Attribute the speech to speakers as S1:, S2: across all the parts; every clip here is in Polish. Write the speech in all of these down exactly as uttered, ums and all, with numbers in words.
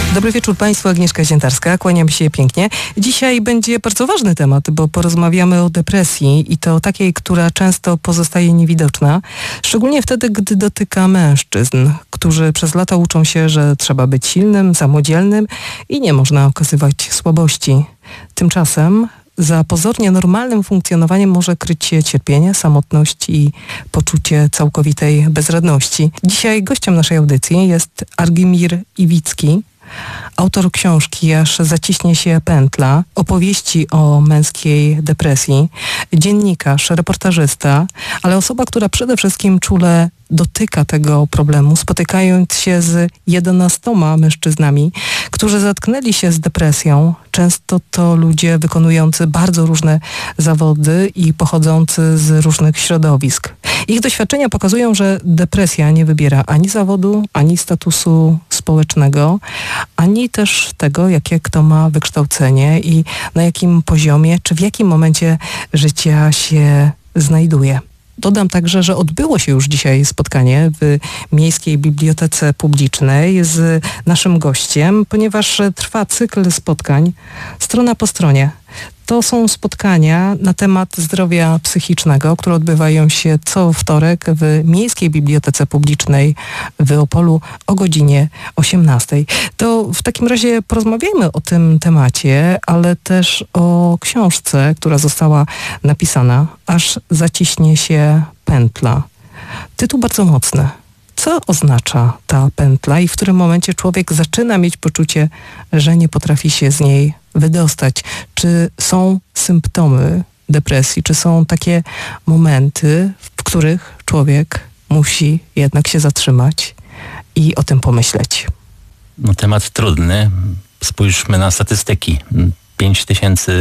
S1: Dobry wieczór Państwu, Agnieszka Ziętarska, kłaniam się pięknie. Dzisiaj będzie bardzo ważny temat, bo porozmawiamy o depresji i to takiej, która często pozostaje niewidoczna, szczególnie wtedy, gdy dotyka mężczyzn, którzy przez lata uczą się, że trzeba być silnym, samodzielnym i nie można okazywać słabości. Tymczasem za pozornie normalnym funkcjonowaniem może kryć się cierpienie, samotność i poczucie całkowitej bezradności. Dzisiaj gościem naszej audycji jest Argimir Iwicki, autor książki Aż zaciśnie się pętla, opowieści o męskiej depresji, dziennikarz, reportażysta, ale osoba, która przede wszystkim czule dotyka tego problemu, spotykając się z jedenastoma mężczyznami, którzy zetknęli się z depresją. Często to ludzie wykonujący bardzo różne zawody i pochodzący z różnych środowisk. Ich doświadczenia pokazują, że depresja nie wybiera ani zawodu, ani statusu społecznego, ani też tego, jakie kto ma wykształcenie i na jakim poziomie, czy w jakim momencie życia się znajduje. Dodam także, że odbyło się już dzisiaj spotkanie w Miejskiej Bibliotece Publicznej z naszym gościem, ponieważ trwa cykl spotkań strona po stronie. To są spotkania na temat zdrowia psychicznego, które odbywają się co wtorek w Miejskiej Bibliotece Publicznej w Opolu o godzinie osiemnastej. To w takim razie porozmawiajmy o tym temacie, ale też o książce, która została napisana, Aż zaciśnie się pętla. Tytuł bardzo mocny. Co oznacza ta pętla i w którym momencie człowiek zaczyna mieć poczucie, że nie potrafi się z niej wydostać? Czy są symptomy depresji? Czy są takie momenty, w których człowiek musi jednak się zatrzymać i o tym pomyśleć?
S2: No, temat trudny. Spójrzmy na statystyki. Pięć tysięcy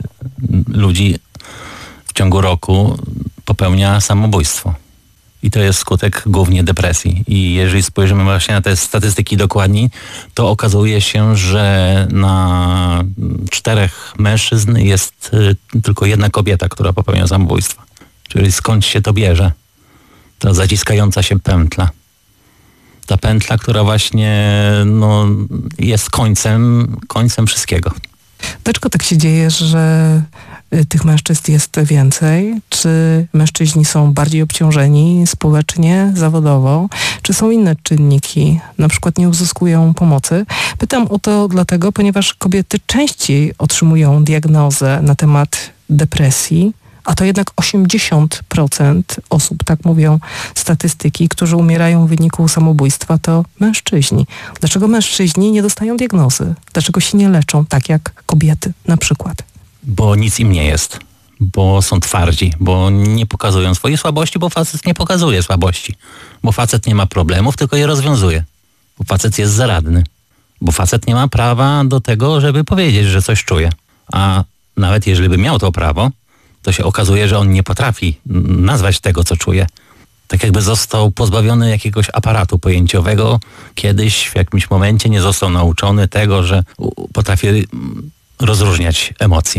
S2: ludzi w ciągu roku popełnia samobójstwo. I to jest skutek głównie depresji. I jeżeli spojrzymy właśnie na te statystyki dokładniej, to okazuje się, że na czterech mężczyzn jest y, tylko jedna kobieta, która popełnia samobójstwo. Czyli skąd się to bierze? Ta zaciskająca się pętla. Ta pętla, która właśnie no, jest końcem, końcem wszystkiego.
S1: Dlaczego tak się dzieje, że tych mężczyzn jest więcej? Czy mężczyźni są bardziej obciążeni społecznie, zawodowo? Czy są inne czynniki, na przykład nie uzyskują pomocy? Pytam o to dlatego, ponieważ kobiety częściej otrzymują diagnozę na temat depresji, a to jednak osiemdziesiąt procent osób, tak mówią statystyki, którzy umierają w wyniku samobójstwa, to mężczyźni. Dlaczego mężczyźni nie dostają diagnozy? Dlaczego się nie leczą tak jak kobiety na przykład?
S2: Bo nic im nie jest. Bo są twardzi, bo nie pokazują swojej słabości, bo facet nie pokazuje słabości. Bo facet nie ma problemów, tylko je rozwiązuje. Bo facet jest zaradny. Bo facet nie ma prawa do tego, żeby powiedzieć, że coś czuje. A nawet jeżeli by miał to prawo, to się okazuje, że on nie potrafi nazwać tego, co czuje. Tak jakby został pozbawiony jakiegoś aparatu pojęciowego. Kiedyś w jakimś momencie nie został nauczony tego, że potrafi rozróżniać emocje.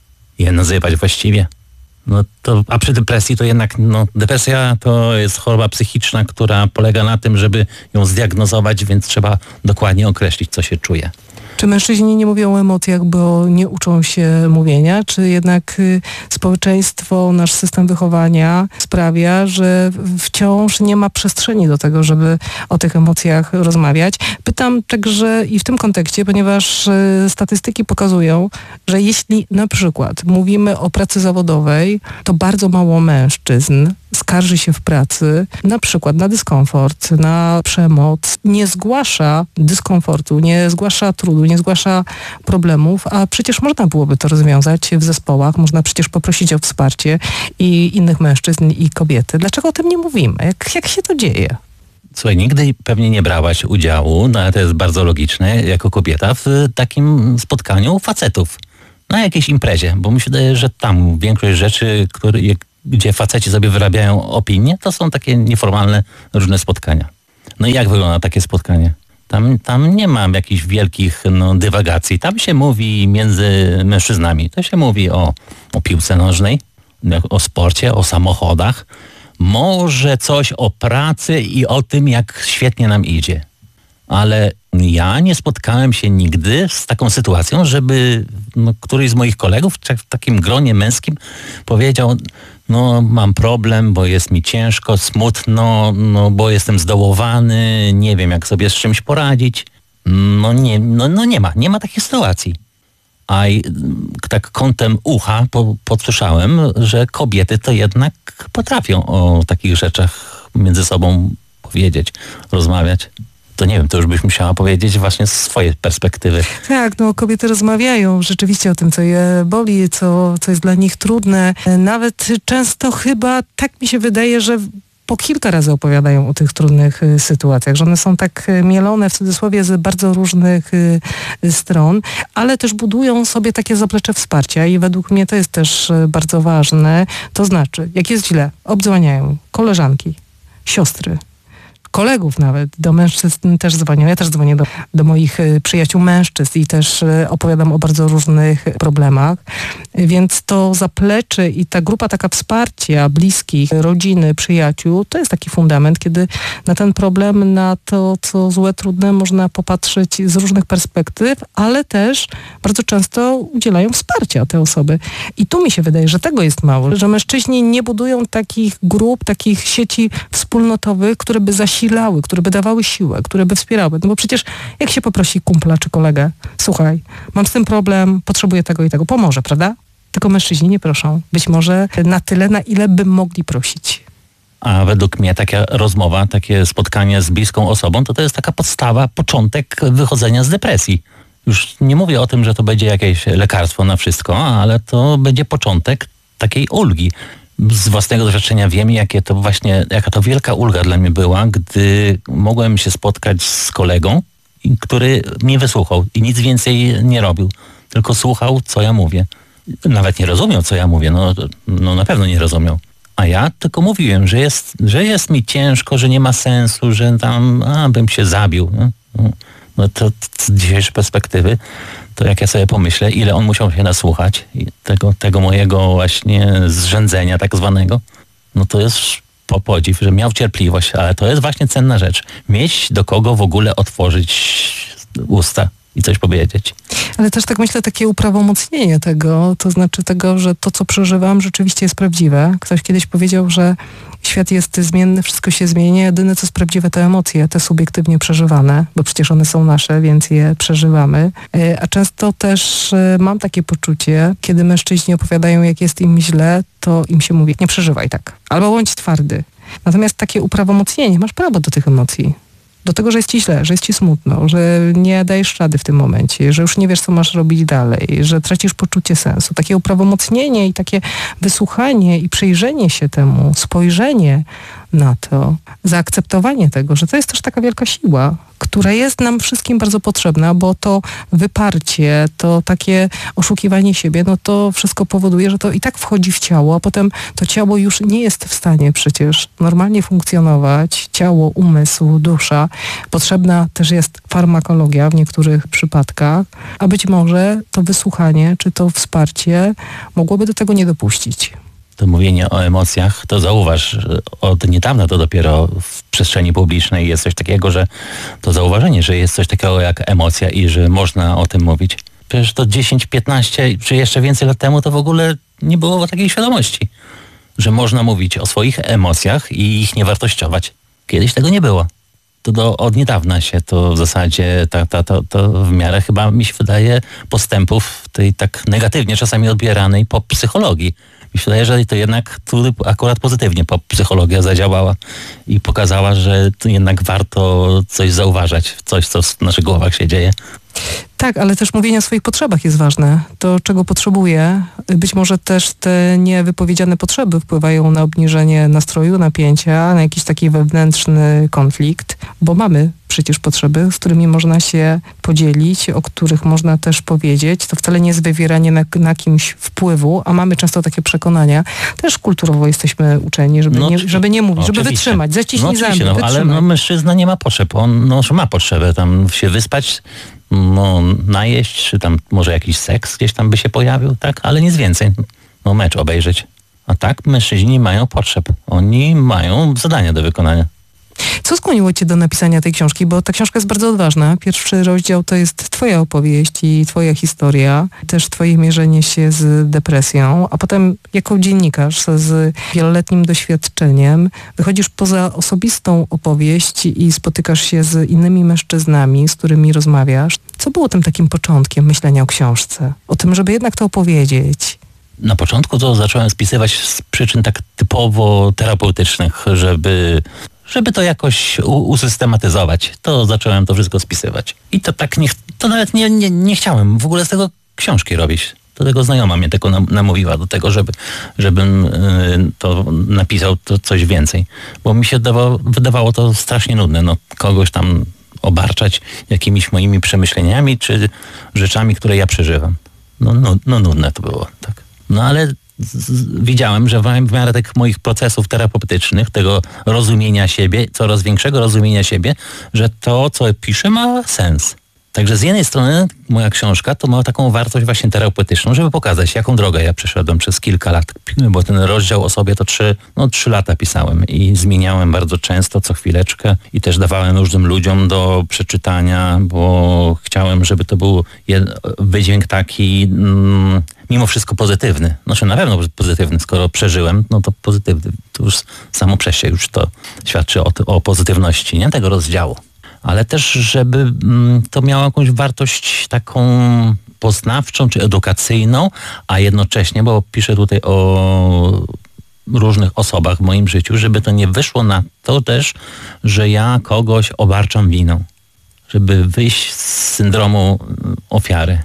S2: Je nazywać właściwie. No to, a przy depresji to jednak, no, depresja to jest choroba psychiczna, która polega na tym, żeby ją zdiagnozować, więc trzeba dokładnie określić, co się czuje.
S1: Czy mężczyźni nie mówią o emocjach, bo nie uczą się mówienia? Czy jednak y, społeczeństwo, nasz system wychowania sprawia, że wciąż nie ma przestrzeni do tego, żeby o tych emocjach rozmawiać? Pytam także i w tym kontekście, ponieważ y, statystyki pokazują, że jeśli na przykład mówimy o pracy zawodowej, to bardzo mało mężczyzn skarży się w pracy na przykład na dyskomfort, na przemoc, nie zgłasza dyskomfortu, nie zgłasza trudu, nie zgłasza problemów, a przecież można byłoby to rozwiązać w zespołach, można przecież poprosić o wsparcie i innych mężczyzn i kobiety. Dlaczego o tym nie mówimy? Jak, jak się to dzieje?
S2: Słuchaj, nigdy pewnie nie brałaś udziału, no ale to jest bardzo logiczne, jako kobieta w takim spotkaniu facetów na jakiejś imprezie, bo mi się wydaje, że tam większość rzeczy, które, gdzie faceci sobie wyrabiają opinie, to są takie nieformalne różne spotkania. No i jak wygląda takie spotkanie? Tam, tam nie mam jakichś wielkich no, dywagacji. Tam się mówi między mężczyznami. To się mówi o, o piłce nożnej, o sporcie, o samochodach. Może coś o pracy i o tym, jak świetnie nam idzie. Ale ja nie spotkałem się nigdy z taką sytuacją, żeby no, któryś z moich kolegów w takim gronie męskim powiedział, no mam problem, bo jest mi ciężko, smutno, no bo jestem zdołowany, nie wiem jak sobie z czymś poradzić. No nie, no, no nie ma, nie ma takiej sytuacji. A i, tak kątem ucha po, podsłyszałem, że kobiety to jednak potrafią o takich rzeczach między sobą powiedzieć, rozmawiać. To nie wiem, to już byś musiała powiedzieć właśnie z swojej perspektywy.
S1: Tak, no kobiety rozmawiają rzeczywiście o tym, co je boli, co, co jest dla nich trudne. Nawet często chyba, tak mi się wydaje, że po kilka razy opowiadają o tych trudnych y, sytuacjach, że one są tak y, mielone w cudzysłowie z bardzo różnych y, y, stron, ale też budują sobie takie zaplecze wsparcia i według mnie to jest też y, bardzo ważne. To znaczy, jak jest źle, obdzwaniają koleżanki, siostry, kolegów nawet, do mężczyzn też dzwonią. Ja też dzwonię do, do moich y, przyjaciół mężczyzn i też y, opowiadam o bardzo różnych problemach. Y, więc to zaplecze i ta grupa taka wsparcia bliskich, rodziny, przyjaciół, to jest taki fundament, kiedy na ten problem, na to, co złe, trudne, można popatrzeć z różnych perspektyw, ale też bardzo często udzielają wsparcia te osoby. I tu mi się wydaje, że tego jest mało, że mężczyźni nie budują takich grup, takich sieci wspólnotowych, które by zasilały, które by dawały siłę, które by wspierały. No bo przecież jak się poprosi kumpla czy kolegę, słuchaj, mam z tym problem, potrzebuję tego i tego, pomoże, prawda? Tylko mężczyźni nie proszą. Być może na tyle, na ile by mogli prosić.
S2: A według mnie taka rozmowa, takie spotkanie z bliską osobą, to to jest taka podstawa, początek wychodzenia z depresji. Już nie mówię o tym, że to będzie jakieś lekarstwo na wszystko, ale to będzie początek takiej ulgi. Z własnego doświadczenia wiem, jakie to właśnie, jaka to wielka ulga dla mnie była, gdy mogłem się spotkać z kolegą, który mnie wysłuchał i nic więcej nie robił, tylko słuchał, co ja mówię. Nawet nie rozumiał, co ja mówię, no, no na pewno nie rozumiał. A ja tylko mówiłem, że jest, że jest mi ciężko, że nie ma sensu, że tam a, bym się zabił. No, no to z dzisiejszej perspektywy, to jak ja sobie pomyślę, ile on musiał się nasłuchać i tego, tego mojego właśnie zrzędzenia tak zwanego, no to jest po podziw, że miał cierpliwość, ale to jest właśnie cenna rzecz. Mieć do kogo w ogóle otworzyć usta i coś powiedzieć.
S1: Ale też tak myślę, takie uprawomocnienie tego, to znaczy tego, że to, co przeżywam, rzeczywiście jest prawdziwe. Ktoś kiedyś powiedział, że świat jest zmienny, wszystko się zmienia, jedyne co jest prawdziwe to emocje, te subiektywnie przeżywane, bo przecież one są nasze, więc je przeżywamy. A często też mam takie poczucie, kiedy mężczyźni opowiadają, jak jest im źle, to im się mówi, nie przeżywaj tak, albo bądź twardy. Natomiast takie uprawomocnienie, masz prawo do tych emocji. Do tego, że jest ci źle, że jest ci smutno, że nie dajesz rady w tym momencie, że już nie wiesz, co masz robić dalej, że tracisz poczucie sensu. Takie uprawomocnienie i takie wysłuchanie i przyjrzenie się temu, spojrzenie na to, zaakceptowanie tego, że to jest też taka wielka siła, która jest nam wszystkim bardzo potrzebna, bo to wyparcie, to takie oszukiwanie siebie, no to wszystko powoduje, że to i tak wchodzi w ciało, a potem to ciało już nie jest w stanie przecież normalnie funkcjonować. Ciało, umysł, dusza. Potrzebna też jest farmakologia w niektórych przypadkach, a być może to wysłuchanie, czy to wsparcie mogłoby do tego nie dopuścić.
S2: To mówienie o emocjach, to zauważ, od niedawna to dopiero w przestrzeni publicznej jest coś takiego, że to zauważenie, że jest coś takiego jak emocja i że można o tym mówić. Przecież to dziesięć, piętnaście czy jeszcze więcej lat temu to w ogóle nie było takiej świadomości, że można mówić o swoich emocjach i ich nie wartościować. Kiedyś tego nie było. To do, od niedawna się to w zasadzie ta, ta, to, to w miarę chyba mi się wydaje postępów tej tak negatywnie czasami odbieranej pop psychologii. Mi się wydaje, że to jednak tu akurat pozytywnie pop psychologia zadziałała i pokazała, że tu jednak warto coś zauważać, coś, co w naszych głowach się dzieje.
S1: Tak, ale też mówienie o swoich potrzebach jest ważne. To, czego potrzebuję. Być może też te niewypowiedziane potrzeby wpływają na obniżenie nastroju, napięcia, na jakiś taki wewnętrzny konflikt, bo mamy przecież potrzeby, z którymi można się podzielić, o których można też powiedzieć. To wcale nie jest wywieranie na, na kimś wpływu, a mamy często takie przekonania. Też kulturowo jesteśmy uczeni, żeby, no, nie, żeby nie mówić, żeby wytrzymać, zaciśnij
S2: no,
S1: zęby,
S2: no, ale no, mężczyzna nie ma potrzeb. On no, ma potrzebę tam się wyspać, no, najeść, czy tam może jakiś seks gdzieś tam by się pojawił, tak? Ale nic więcej. No mecz obejrzeć. A tak mężczyźni mają potrzeb. Oni mają zadania do wykonania.
S1: Co skłoniło cię do napisania tej książki? Bo ta książka jest bardzo odważna. Pierwszy rozdział to jest twoja opowieść i twoja historia, też twoje mierzenie się z depresją, a potem jako dziennikarz z wieloletnim doświadczeniem wychodzisz poza osobistą opowieść i spotykasz się z innymi mężczyznami, z którymi rozmawiasz. Co było tym takim początkiem myślenia o książce? O tym, żeby jednak to opowiedzieć?
S2: Na początku to zacząłem spisywać z przyczyn tak typowo terapeutycznych, żeby... żeby to jakoś u- usystematyzować. To zacząłem to wszystko spisywać. I to tak nie, to nawet nie, nie, nie chciałem w ogóle z tego książki robić. Do tego znajoma mnie tylko nam, namówiła do tego, żeby, żebym y, to napisał to coś więcej. Bo mi się wydawało, wydawało to strasznie nudne. No, kogoś tam obarczać jakimiś moimi przemyśleniami czy rzeczami, które ja przeżywam. No, no, no nudne to było. Tak. No ale z, widziałem, że w, w miarę tych moich procesów terapeutycznych, tego rozumienia siebie, coraz większego rozumienia siebie, że to, co piszę, ma sens. Także z jednej strony moja książka to ma taką wartość właśnie terapeutyczną, żeby pokazać, jaką drogę ja przeszedłem przez kilka lat. Bo ten rozdział o sobie to trzy, no, trzy lata pisałem i zmieniałem bardzo często, co chwileczkę i też dawałem różnym ludziom do przeczytania, bo chciałem, żeby to był jed- wydźwięk taki mm, mimo wszystko pozytywny. Znaczy na pewno pozytywny, skoro przeżyłem, no to pozytywny. To już samo przejście już to świadczy o, o pozytywności, nie? Tego rozdziału. Ale też, żeby mm, to miało jakąś wartość taką poznawczą czy edukacyjną, a jednocześnie, bo piszę tutaj o różnych osobach w moim życiu, żeby to nie wyszło na to też, że ja kogoś obarczam winą. Żeby wyjść z syndromu ofiary.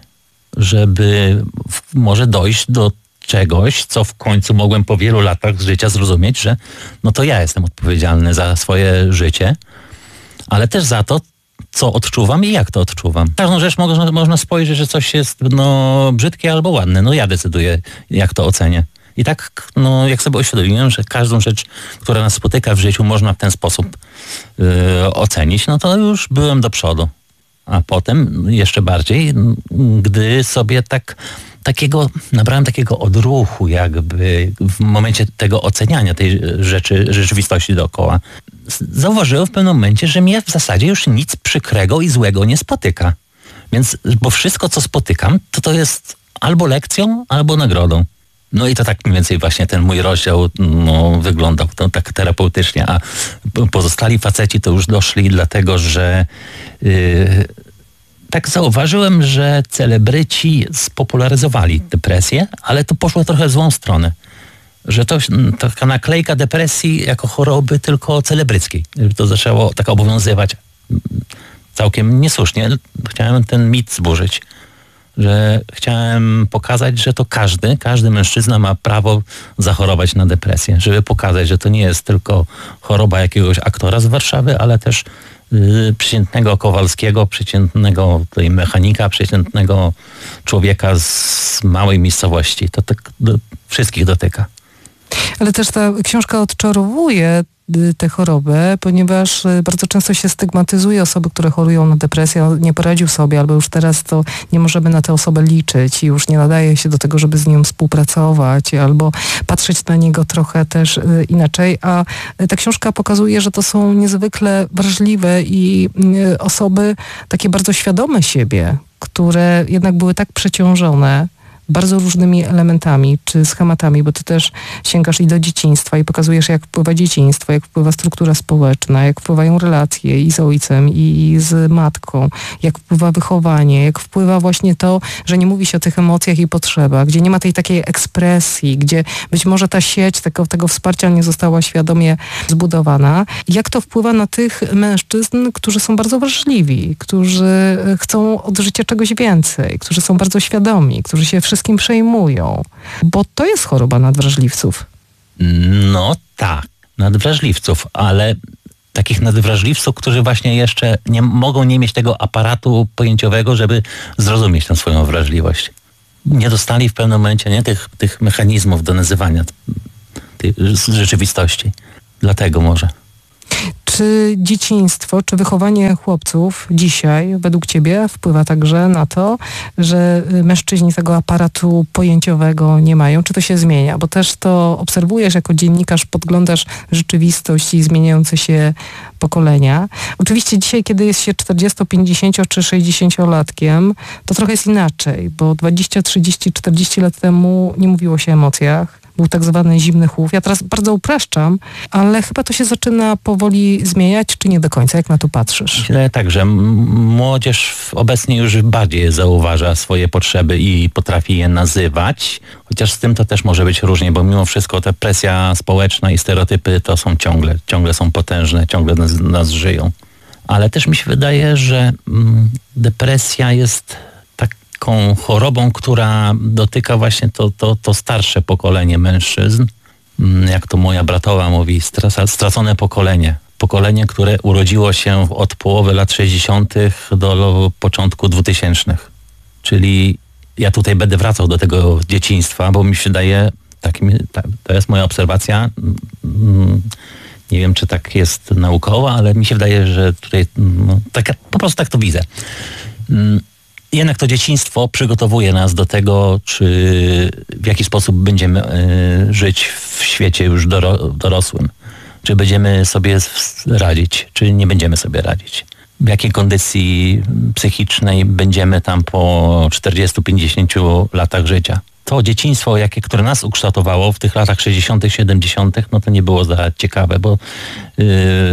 S2: Żeby w, może dojść do czegoś, co w końcu mogłem po wielu latach życia zrozumieć, że no to ja jestem odpowiedzialny za swoje życie, ale też za to, co odczuwam i jak to odczuwam. Każdą rzecz można, można spojrzeć, że coś jest no, brzydkie albo ładne. No ja decyduję, jak to ocenię. I tak, no jak sobie uświadomiłem, że każdą rzecz, która nas spotyka w życiu, można w ten sposób yy, ocenić, no to już byłem do przodu. A potem jeszcze bardziej, gdy sobie tak takiego, nabrałem takiego odruchu jakby w momencie tego oceniania tej rzeczy, rzeczywistości dookoła. Zauważyłem w pewnym momencie, że mnie w zasadzie już nic przykrego i złego nie spotyka. Więc, bo wszystko, co spotykam, to to jest albo lekcją, albo nagrodą. No i to tak mniej więcej właśnie ten mój rozdział no, wyglądał to tak terapeutycznie, a pozostali faceci to już doszli dlatego, że yy, tak zauważyłem, że celebryci spopularyzowali depresję, ale to poszło trochę w złą stronę. Że to taka naklejka depresji jako choroby tylko celebryckiej. To zaczęło tak obowiązywać całkiem niesłusznie. Chciałem ten mit zburzyć. Że chciałem pokazać, że to każdy, każdy mężczyzna ma prawo zachorować na depresję. Żeby pokazać, że to nie jest tylko choroba jakiegoś aktora z Warszawy, ale też yy, przeciętnego Kowalskiego, przeciętnego tutaj mechanika, przeciętnego człowieka z małej miejscowości. To tak do wszystkich dotyka.
S1: Ale też ta książka odczarowuje tę chorobę, ponieważ bardzo często się stygmatyzuje osoby, które chorują na depresję, nie poradził sobie, albo już teraz to nie możemy na tę osobę liczyć i już nie nadaje się do tego, żeby z nią współpracować, albo patrzeć na niego trochę też inaczej, a ta książka pokazuje, że to są niezwykle wrażliwe i osoby takie bardzo świadome siebie, które jednak były tak przeciążone bardzo różnymi elementami czy schematami, bo ty też sięgasz i do dzieciństwa i pokazujesz, jak wpływa dzieciństwo, jak wpływa struktura społeczna, jak wpływają relacje i z ojcem, i z matką, jak wpływa wychowanie, jak wpływa właśnie to, że nie mówi się o tych emocjach i potrzebach, gdzie nie ma tej takiej ekspresji, gdzie być może ta sieć tego, tego wsparcia nie została świadomie zbudowana. Jak to wpływa na tych mężczyzn, którzy są bardzo wrażliwi, którzy chcą od życia czegoś więcej, którzy są bardzo świadomi, którzy się wszystkim przejmują, bo to jest choroba nadwrażliwców.
S2: No tak, nadwrażliwców, ale takich nadwrażliwców, którzy właśnie jeszcze nie mogą nie mieć tego aparatu pojęciowego, żeby zrozumieć tę swoją wrażliwość. Nie dostali w pewnym momencie nie, tych, tych mechanizmów do nazywania tej rzeczywistości. Dlatego może.
S1: Czy dzieciństwo, czy wychowanie chłopców dzisiaj według ciebie wpływa także na to, że mężczyźni tego aparatu pojęciowego nie mają? Czy to się zmienia? Bo też to obserwujesz jako dziennikarz, podglądasz rzeczywistość i zmieniające się pokolenia. Oczywiście dzisiaj, kiedy jest się czterdziesto, pięćdziesięcio czy sześćdziesięciolatkiem, to trochę jest inaczej, bo dwadzieścia, trzydzieści, czterdzieści lat temu nie mówiło się o emocjach. Był tak zwany zimny chłów. Ja teraz bardzo upraszczam, ale chyba to się zaczyna powoli zmieniać, czy nie do końca? Jak na to patrzysz?
S2: Myślę tak, że młodzież obecnie już bardziej zauważa swoje potrzeby i potrafi je nazywać, chociaż z tym to też może być różnie, bo mimo wszystko ta presja społeczna i stereotypy to są ciągle, ciągle są potężne, ciągle nas, nas żyją. Ale też mi się wydaje, że mm, depresja jest taką chorobą, która dotyka właśnie to, to, to starsze pokolenie mężczyzn. Jak to moja bratowa mówi, stracone pokolenie. Pokolenie, które urodziło się od połowy lat sześćdziesiątych do początku dwutysięcznych. Czyli ja tutaj będę wracał do tego dzieciństwa, bo mi się wydaje, tak, to jest moja obserwacja, nie wiem, czy tak jest naukowo, ale mi się wydaje, że tutaj no, tak, po prostu tak to widzę. Jednak to dzieciństwo przygotowuje nas do tego, czy w jaki sposób będziemy y, żyć w świecie już doro, dorosłym. Czy będziemy sobie radzić, czy nie będziemy sobie radzić. W jakiej kondycji psychicznej będziemy tam po czterdziestu, pięćdziesięciu latach życia. To dzieciństwo, jakie, które nas ukształtowało w tych latach sześćdziesiątych, siedemdziesiątych, no to nie było za ciekawe, bo yy,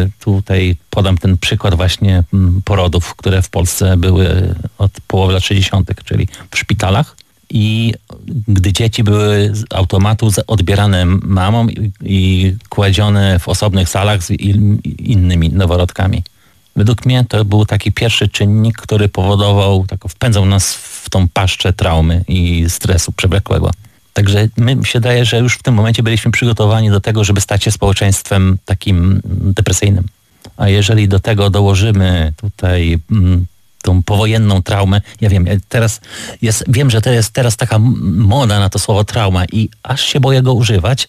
S2: tutaj podam ten przykład właśnie porodów, które w Polsce były od połowy lat sześćdziesiątych, czyli w szpitalach. I gdy dzieci były z automatu odbierane mamą i, i kładzione w osobnych salach z in, innymi noworodkami. Według mnie to był taki pierwszy czynnik, który powodował, tak wpędzał nas w tą paszczę traumy i stresu przewlekłego. Także my się wydaje, że już w tym momencie byliśmy przygotowani do tego, żeby stać się społeczeństwem takim depresyjnym. A jeżeli do tego dołożymy tutaj mm, tą powojenną traumę, ja wiem, teraz jest, wiem, że to jest teraz taka moda na to słowo trauma i aż się boję go używać,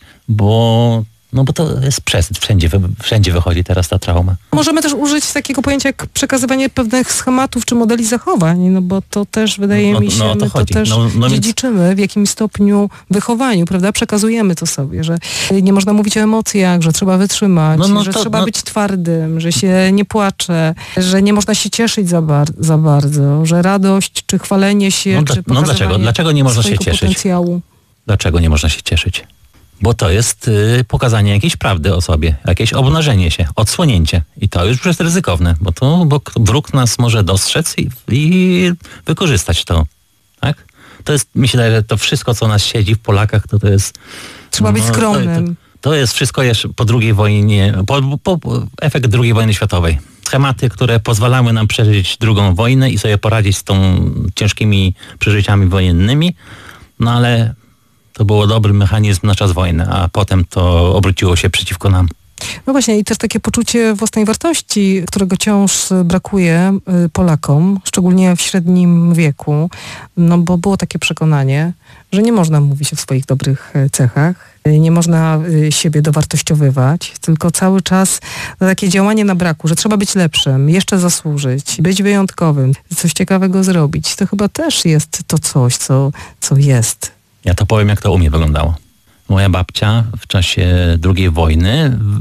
S2: bo No bo to jest przesyt, wszędzie, wszędzie wychodzi teraz ta trauma.
S1: Możemy też użyć takiego pojęcia jak przekazywanie pewnych schematów czy modeli zachowań, no bo to też wydaje
S2: no,
S1: mi się,
S2: no, to
S1: my
S2: chodzi.
S1: to też
S2: no, no
S1: dziedziczymy więc... w jakimś stopniu wychowaniu, prawda? Przekazujemy to sobie, że nie można mówić o emocjach, że trzeba wytrzymać, no, no, że to, trzeba no... być twardym, że się nie płacze, że nie można się cieszyć za, bar- za bardzo, że radość czy chwalenie się,
S2: no,
S1: czy
S2: pokazywanie no dlaczego? Dlaczego nie można się cieszyć?
S1: Potencjału.
S2: Dlaczego nie można się cieszyć? Bo to jest y, pokazanie jakiejś prawdy o sobie, jakieś obnażenie się, odsłonięcie. I to już jest ryzykowne, bo to bo wróg nas może dostrzec i, i wykorzystać to. Tak? To jest, mi się wydaje, że to wszystko, co nas siedzi w Polakach, to to jest...
S1: Trzeba no, być skromnym.
S2: To, to, to jest wszystko jeszcze po drugiej wojnie, po, po, po efekt drugiej wojny światowej. Schematy, które pozwalały nam przeżyć drugą wojnę i sobie poradzić z tą ciężkimi przeżyciami wojennymi, no ale... To był dobry mechanizm na czas wojny, a potem to obróciło się przeciwko nam.
S1: No właśnie i też takie poczucie własnej wartości, którego wciąż brakuje Polakom, szczególnie w średnim wieku, no bo było takie przekonanie, że nie można mówić o swoich dobrych cechach, nie można siebie dowartościowywać, tylko cały czas takie działanie na braku, że trzeba być lepszym, jeszcze zasłużyć, być wyjątkowym, coś ciekawego zrobić. To chyba też jest to coś, co, co jest.
S2: Ja to powiem, jak to u mnie wyglądało. Moja babcia w czasie drugiej wojny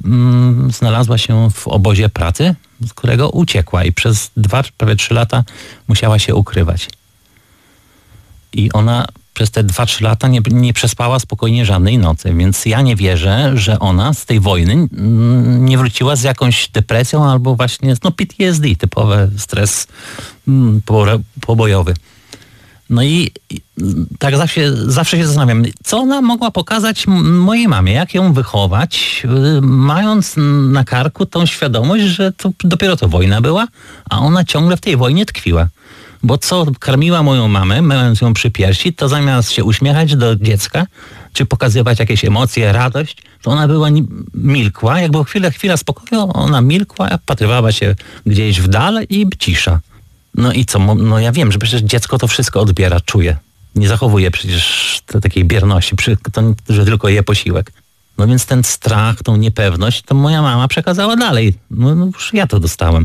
S2: mm, znalazła się w obozie pracy, z którego uciekła i przez dwa, prawie trzy lata musiała się ukrywać. I ona przez te dwa, trzy lata nie, nie przespała spokojnie żadnej nocy, więc ja nie wierzę, że ona z tej wojny mm, nie wróciła z jakąś depresją albo właśnie no P T S D, typowy stres mm, pobojowy. No i, i tak zawsze, zawsze się zastanawiam, co ona mogła pokazać mojej mamie, jak ją wychować, yy, mając na karku tą świadomość, że to dopiero to wojna była, a ona ciągle w tej wojnie tkwiła. Bo co karmiła moją mamę, mając ją przy piersi, to zamiast się uśmiechać do dziecka, czy pokazywać jakieś emocje, radość, to ona była milkła, jak była chwila, chwila spokoju, ona milkła, patrywała się gdzieś w dal i cisza. No i co? No ja wiem, że przecież dziecko to wszystko odbiera, czuje. Nie zachowuje przecież takiej bierności, to, że tylko je posiłek. No więc ten strach, tą niepewność, to moja mama przekazała dalej. No, no już ja to dostałem.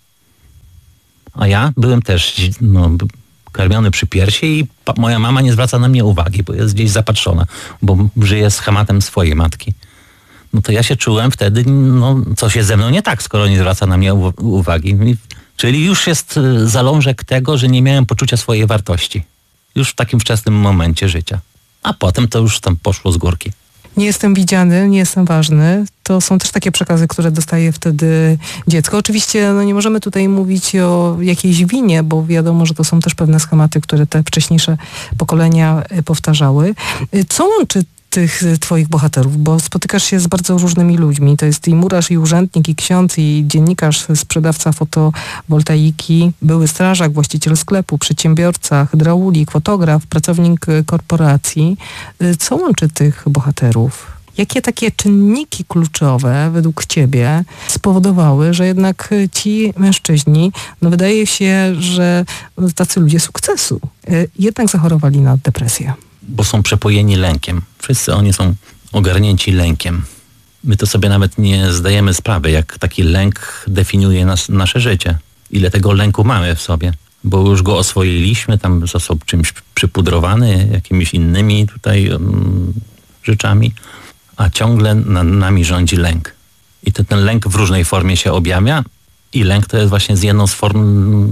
S2: A ja byłem też no, karmiony przy piersi i pa- moja mama nie zwraca na mnie uwagi, bo jest gdzieś zapatrzona, bo żyje schematem swojej matki. No to ja się czułem wtedy, no coś jest ze mną nie tak, skoro nie zwraca na mnie u- uwagi. I, czyli już jest zalążek tego, że nie miałem poczucia swojej wartości. Już w takim wczesnym momencie życia. A potem to już tam poszło z górki.
S1: Nie jestem widziany, nie jestem ważny. To są też takie przekazy, które dostaje wtedy dziecko. Oczywiście no nie możemy tutaj mówić o jakiejś winie, bo wiadomo, że to są też pewne schematy, które te wcześniejsze pokolenia powtarzały. Co łączy tych twoich bohaterów? Bo spotykasz się z bardzo różnymi ludźmi. To jest i murarz, i urzędnik, i ksiądz, i dziennikarz, sprzedawca fotowoltaiki, były strażak, właściciel sklepu, przedsiębiorca, hydraulik, fotograf, pracownik korporacji. Co łączy tych bohaterów? Jakie takie czynniki kluczowe według ciebie spowodowały, że jednak ci mężczyźni, no wydaje się, że tacy ludzie sukcesu, jednak zachorowali na depresję?
S2: Bo są przepojeni lękiem. Wszyscy oni są ogarnięci lękiem. My to sobie nawet nie zdajemy sprawy, jak taki lęk definiuje nas, nasze życie. Ile tego lęku mamy w sobie. Bo już go oswoiliśmy, tam został czymś przypudrowany, jakimiś innymi tutaj um, rzeczami, a ciągle nad nami rządzi lęk. I to, ten lęk w różnej formie się objawia i lęk to jest właśnie z jedną z form,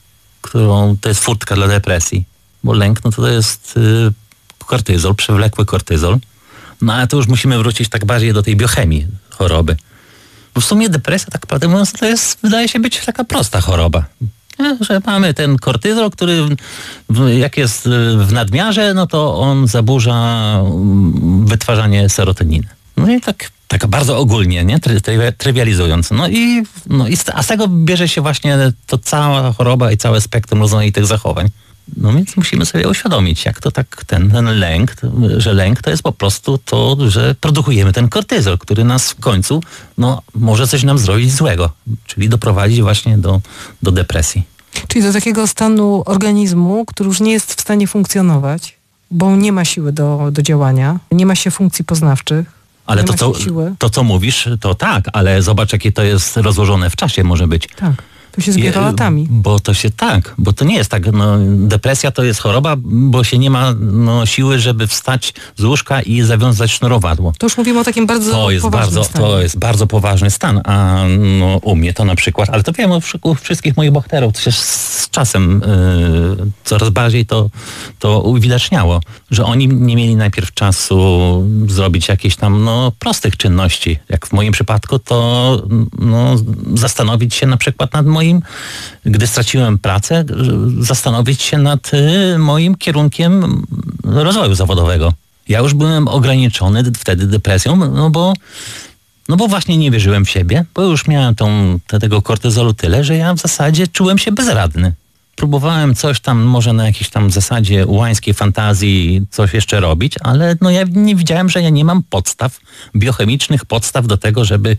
S2: którą to jest furtka dla depresji. Bo lęk no to, to jest y, kortyzol, przewlekły kortyzol. No ale to już musimy wrócić tak bardziej do tej biochemii choroby. Bo w sumie depresja, tak prawdę mówiąc, to jest, wydaje się być taka prosta choroba. Nie? Że mamy ten kortyzol, który w, jak jest w nadmiarze, no to on zaburza wytwarzanie serotoniny. No i tak, tak bardzo ogólnie, nie? Try, try, trywializując. No i, no i z, a z tego bierze się właśnie to cała choroba i całe spektrum rozmaitych zachowań. No więc musimy sobie uświadomić, jak to tak ten, ten lęk, że lęk to jest po prostu to, że produkujemy ten kortyzol, który nas w końcu, no, może coś nam zrobić złego, czyli doprowadzić właśnie do, do depresji.
S1: Czyli do takiego stanu organizmu, który już nie jest w stanie funkcjonować, bo nie ma siły do, do działania, nie ma się funkcji poznawczych.
S2: Ale to co, to, co mówisz, to tak, ale zobacz, jakie to jest rozłożone w czasie może być.
S1: Tak. To się zbiera latami.
S2: Bo to się tak, bo to nie jest tak, no, depresja to jest choroba, bo się nie ma no, siły, żeby wstać z łóżka i zawiązać sznurowadło.
S1: To już mówimy o takim bardzo
S2: to jest
S1: poważnym
S2: bardzo,
S1: stanie.
S2: To jest bardzo poważny stan, a no, u mnie to na przykład, ale to wiem o u wszystkich moich bohaterów, to się z czasem yy, coraz bardziej to, to uwidaczniało, że oni nie mieli najpierw czasu zrobić jakieś tam no, prostych czynności. Jak w moim przypadku, to no, zastanowić się na przykład nad moim gdy straciłem pracę, zastanowić się nad y, moim kierunkiem rozwoju zawodowego. Ja już byłem ograniczony wtedy depresją, no bo, no bo właśnie nie wierzyłem w siebie, bo już miałem tą, te, tego kortyzolu tyle, że ja w zasadzie czułem się bezradny. Próbowałem coś tam, może na jakiejś tam zasadzie ułańskiej fantazji coś jeszcze robić, ale no ja nie widziałem, że ja nie mam podstaw, biochemicznych podstaw do tego, żeby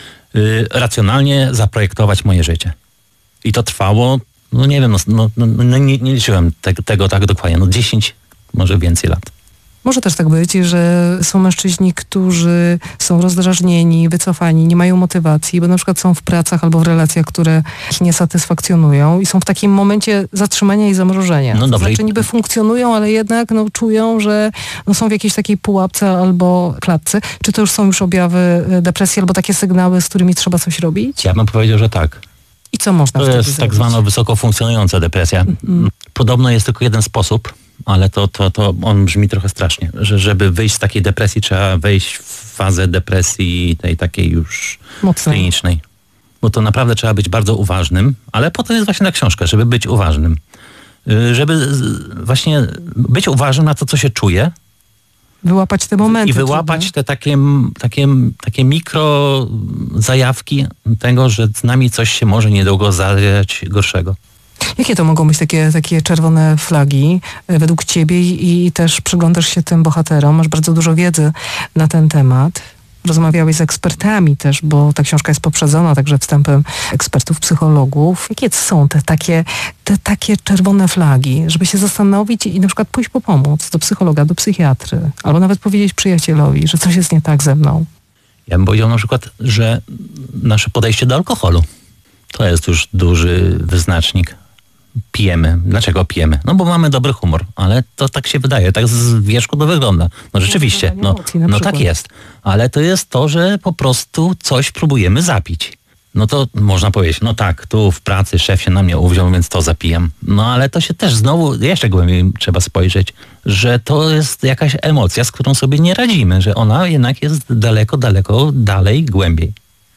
S2: y, racjonalnie zaprojektować moje życie. I to trwało, no nie wiem, no, no, no nie, nie liczyłem te, tego tak dokładnie, no dziesięć, może więcej lat.
S1: Może też tak być, że są mężczyźni, którzy są rozdrażnieni, wycofani, nie mają motywacji, bo na przykład są w pracach albo w relacjach, które ich nie satysfakcjonują i są w takim momencie zatrzymania i zamrożenia.
S2: No
S1: to
S2: dobrze.
S1: znaczy niby funkcjonują, ale jednak no, czują, że no, są w jakiejś takiej pułapce albo klatce. Czy to już są już objawy depresji albo takie sygnały, z którymi trzeba coś robić?
S2: Ja bym powiedział, że tak.
S1: I co można
S2: To
S1: wtedy
S2: jest tak
S1: zrobić?
S2: zwana wysoko funkcjonująca depresja. Mm. Podobno jest tylko jeden sposób, ale to, to, to on brzmi trochę strasznie, że żeby wyjść z takiej depresji, trzeba wejść w fazę depresji tej takiej już
S1: Mocnej.
S2: klinicznej. Bo to naprawdę trzeba być bardzo uważnym, ale po to jest właśnie ta książka, żeby być uważnym. Żeby właśnie być uważnym na to, co się czuje,
S1: wyłapać te momenty.
S2: I wyłapać
S1: trudne.
S2: te takie, takie, takie mikro zajawki tego, że z nami coś się może niedługo zadziać gorszego.
S1: Jakie to mogą być takie, takie czerwone flagi według ciebie i, i też przyglądasz się tym bohaterom, masz bardzo dużo wiedzy na ten temat. rozmawiałeś z ekspertami też, bo ta książka jest poprzedzona także wstępem ekspertów, psychologów. Jakie są te takie, te takie czerwone flagi, żeby się zastanowić i na przykład pójść po pomoc do psychologa, do psychiatry, albo nawet powiedzieć przyjacielowi, że coś jest nie tak ze mną?
S2: Ja bym powiedział na przykład, że nasze podejście do alkoholu to jest już duży wyznacznik. Pijemy. Dlaczego pijemy? No bo mamy dobry humor, ale to tak się wydaje, tak z wierzchu to wygląda. No rzeczywiście, no, no tak jest. Ale to jest to, że po prostu coś próbujemy zapić. No to można powiedzieć, no tak, tu w pracy szef się na mnie uwziął, więc to zapijam. No ale to się też znowu, jeszcze głębiej trzeba spojrzeć, że to jest jakaś emocja, z którą sobie nie radzimy, że ona jednak jest daleko, daleko dalej, głębiej.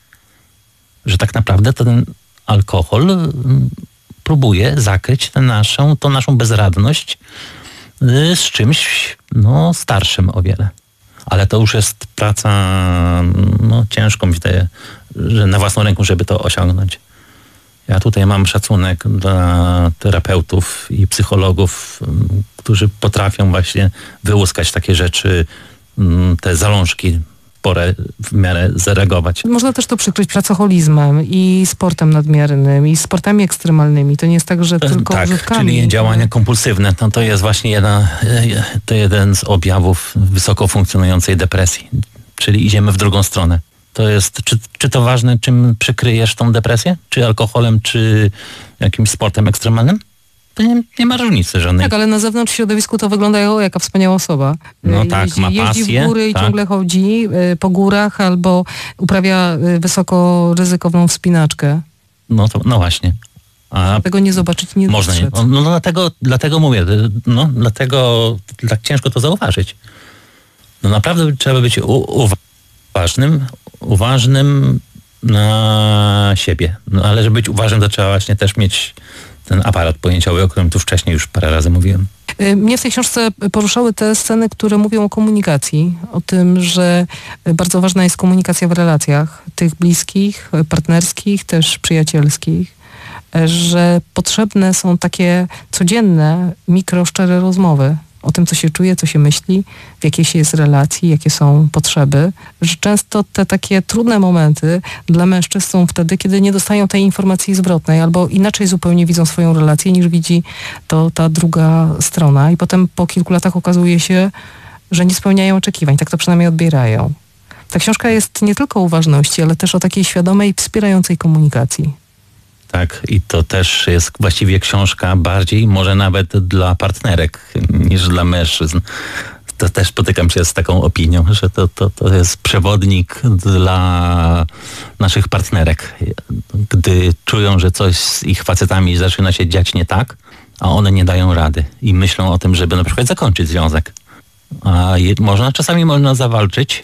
S2: Że tak naprawdę ten alkohol próbuje zakryć tę naszą, tą naszą bezradność z czymś no, starszym o wiele. Ale to już jest praca no, ciężką, mi wydaje, że na własną rękę, żeby to osiągnąć. Ja tutaj mam szacunek dla terapeutów i psychologów, którzy potrafią właśnie wyłuskać takie rzeczy, te zalążki, porę w miarę zareagować.
S1: Można też to przykryć pracoholizmem i sportem nadmiernym i sportami ekstremalnymi. To nie jest tak, że tylko
S2: tak,
S1: używkami.
S2: Czyli działania kompulsywne. No to jest właśnie jedna, to jeden z objawów wysoko funkcjonującej depresji. Czyli idziemy w drugą stronę. To jest, czy, czy to ważne, czym przykryjesz tą depresję? Czy alkoholem, czy jakimś sportem ekstremalnym? To nie, nie ma różnicy żadnej.
S1: Tak, ale na zewnątrz w środowisku to wygląda jak, jaka wspaniała osoba.
S2: No tak,
S1: jeździ,
S2: ma pasję.
S1: Jeździ w góry i
S2: tak.
S1: ciągle chodzi y, po górach albo uprawia y, wysoko ryzykowną wspinaczkę.
S2: No to, no właśnie. A
S1: tego nie zobaczyć, nie
S2: można nie.
S1: dostrzec.
S2: No, no dlatego, dlatego mówię, no dlatego tak ciężko to zauważyć. No naprawdę trzeba być u, uważnym, uważnym na siebie. No ale żeby być uważnym, to trzeba właśnie też mieć ten aparat pojęciowy, o którym tu wcześniej już parę razy mówiłem.
S1: Mnie w tej książce poruszały te sceny, które mówią o komunikacji, o tym, że bardzo ważna jest komunikacja w relacjach, tych bliskich, partnerskich, też przyjacielskich, że potrzebne są takie codzienne, mikro, szczere rozmowy o tym, co się czuje, co się myśli, w jakiej się jest relacji, jakie są potrzeby, że często te takie trudne momenty dla mężczyzn są wtedy, kiedy nie dostają tej informacji zwrotnej albo inaczej zupełnie widzą swoją relację, niż widzi to ta druga strona i potem po kilku latach okazuje się, że nie spełniają oczekiwań, tak to przynajmniej odbierają. Ta książka jest nie tylko o uważności, ale też o takiej świadomej, wspierającej komunikacji.
S2: Tak, i to też jest właściwie książka bardziej może nawet dla partnerek niż dla mężczyzn. To też spotykam się z taką opinią, że to, to, to jest przewodnik dla naszych partnerek. Gdy czują, że coś z ich facetami zaczyna się dziać nie tak, a one nie dają rady i myślą o tym, żeby na przykład zakończyć związek. A je, można, czasami można zawalczyć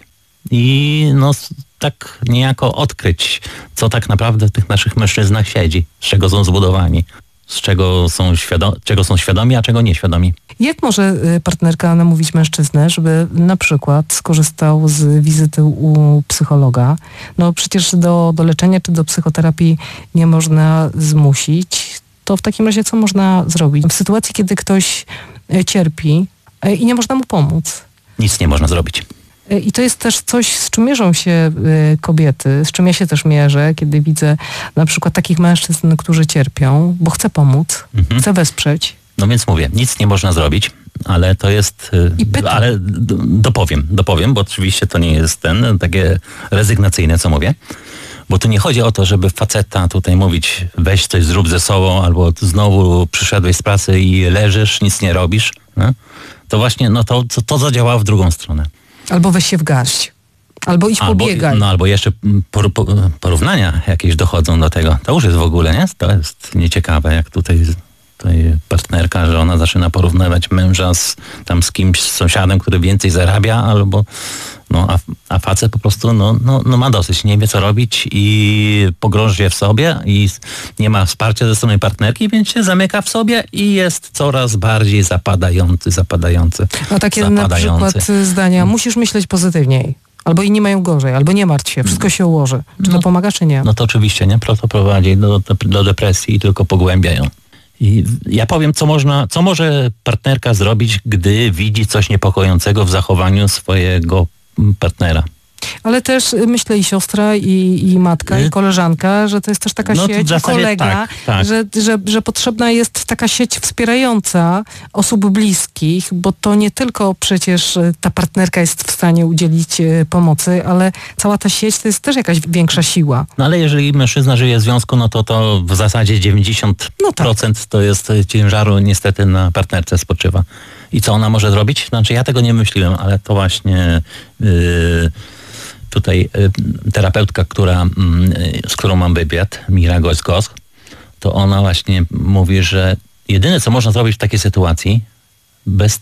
S2: i no tak niejako odkryć, co tak naprawdę w tych naszych mężczyznach siedzi, z czego są zbudowani, z czego są, świado- czego są świadomi, a czego nieświadomi.
S1: Jak może partnerka namówić mężczyznę, żeby na przykład skorzystał z wizyty u psychologa? No przecież do, do leczenia czy do psychoterapii nie można zmusić. To w takim razie co można zrobić? W sytuacji, kiedy ktoś cierpi i nie można mu pomóc.
S2: Nic nie można zrobić.
S1: I to jest też coś, z czym mierzą się kobiety, z czym ja się też mierzę, kiedy widzę na przykład takich mężczyzn, którzy cierpią, bo chcę pomóc, mhm. chcę wesprzeć.
S2: No więc mówię, nic nie można zrobić, ale to jest...
S1: I pytam.
S2: Ale dopowiem, dopowiem, bo oczywiście to nie jest ten, takie rezygnacyjne, co mówię. Bo tu nie chodzi o to, żeby faceta tutaj mówić, weź coś zrób ze sobą, albo znowu przyszedłeś z pracy i leżysz, nic nie robisz. No? To właśnie, no to, to, to zadziała w drugą stronę.
S1: Albo weź się w garść. Albo idź
S2: albo,
S1: pobiegaj.
S2: No albo jeszcze por, porównania jakieś dochodzą do tego. To już jest w ogóle, nie? To jest nieciekawe, jak tutaj, tutaj partnerka, że ona zaczyna porównywać męża z, tam z kimś, z sąsiadem, który więcej zarabia, albo no, a, a facet po prostu no, no, no ma dosyć, nie wie co robić i pogrąży się w sobie i nie ma wsparcia ze strony partnerki, więc się zamyka w sobie i jest coraz bardziej zapadający, zapadający.
S1: No takie
S2: zapadający.
S1: Na przykład zdania, musisz myśleć pozytywniej. Albo inni mają gorzej, albo nie martw się, wszystko się ułoży. Czy
S2: no,
S1: to pomaga, czy nie?
S2: No to oczywiście, nie? To prowadzi do, do, do depresji i tylko pogłębia ją. I ja powiem, co można, co może partnerka zrobić, gdy widzi coś niepokojącego w zachowaniu swojego partnera.
S1: Ale też myślę i siostra, i, i matka, i koleżanka, że to jest też taka
S2: no,
S1: sieć, i kolega,
S2: tak, tak.
S1: Że, że, że potrzebna jest taka sieć wspierająca osób bliskich, bo to nie tylko przecież ta partnerka jest w stanie udzielić pomocy, ale cała ta sieć to jest też jakaś większa siła.
S2: No ale jeżeli mężczyzna żyje w związku, no to to w zasadzie dziewięćdziesiąt procent no tak. to jest ciężaru niestety na partnerce spoczywa. I co ona może zrobić? Znaczy ja tego nie myśliłem, ale to właśnie... Yy, Tutaj y, terapeutka, która, y, z którą mam wywiad, Mira Goś-Gosch, to ona właśnie mówi, że jedyne, co można zrobić w takiej sytuacji, bez,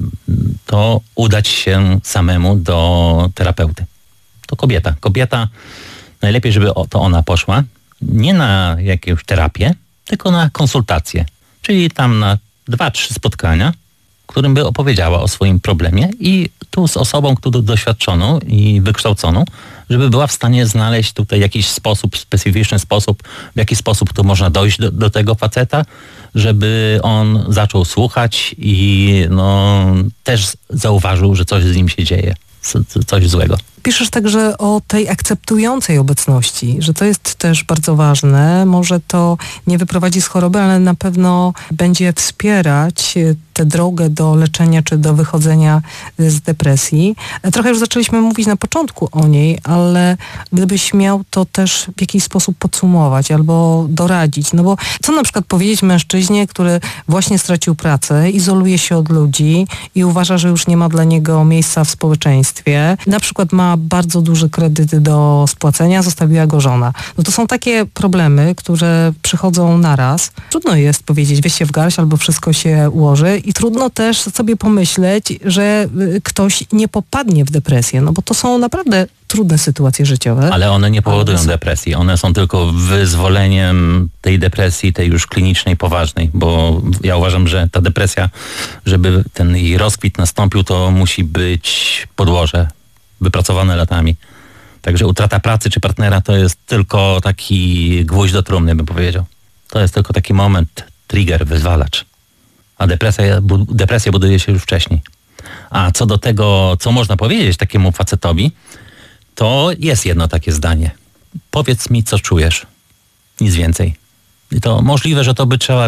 S2: to udać się samemu do terapeuty. To kobieta. Kobieta, najlepiej, żeby to ona poszła, nie na jakąś terapię, tylko na konsultację. Czyli tam na dwa, trzy spotkania, którym by opowiedziała o swoim problemie i tu z osobą, którą doświadczoną i wykształconą, żeby była w stanie znaleźć tutaj jakiś sposób, specyficzny sposób, w jaki sposób tu można dojść do, do tego faceta, żeby on zaczął słuchać i no, też zauważył, że coś z nim się dzieje, coś złego.
S1: Piszesz także o tej akceptującej obecności, że to jest też bardzo ważne. Może to nie wyprowadzi z choroby, ale na pewno będzie wspierać tę drogę do leczenia czy do wychodzenia z depresji. Trochę już zaczęliśmy mówić na początku o niej, ale gdybyś miał to też w jakiś sposób podsumować albo doradzić. No bo co na przykład powiedzieć mężczyźnie, który właśnie stracił pracę, izoluje się od ludzi i uważa, że już nie ma dla niego miejsca w społeczeństwie. Na przykład ma bardzo duży kredyt do spłacenia, zostawiła go żona. No to są takie problemy, które przychodzą naraz. Trudno jest powiedzieć, weź się w garść albo wszystko się ułoży i trudno też sobie pomyśleć, że ktoś nie popadnie w depresję, no bo to są naprawdę trudne sytuacje życiowe.
S2: Ale one nie powodują ale... depresji. One są tylko wyzwoleniem tej depresji, tej już klinicznej, poważnej, bo ja uważam, że ta depresja, żeby ten jej rozkwit nastąpił, to musi być podłoże wypracowane latami. Także utrata pracy czy partnera to jest tylko taki gwóźdź do trumny, bym powiedział. To jest tylko taki moment, trigger, wyzwalacz. A depresja, bu, depresja buduje się już wcześniej. A co do tego, co można powiedzieć takiemu facetowi, to jest jedno takie zdanie. Powiedz mi, co czujesz. Nic więcej. I to możliwe, że to by trzeba